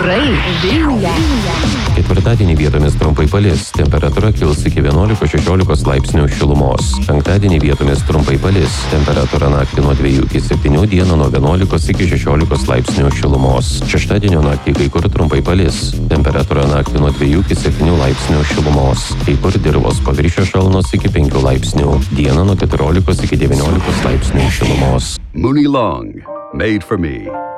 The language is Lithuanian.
Orai Vilniuje. Ketvirtadienį vietomis trumpai palis, temperatūra kils iki 11-16 laipsnių šilumos. Penktadienį vietomis trumpai palis, temperatūra naktį nuo 2 iki 7, dieną nuo 11 iki 16 laipsnių šilumos. Šeštadienio naktį kai kur trumpai palis, temperatūra naktį nuo 2 iki 7 laipsnių šilumos. Kai kur dirvos paviršiaus šalnos iki 5 laipsnių, dieną nuo 14 iki 19 laipsnių šilumos. Mooney Long, made for me.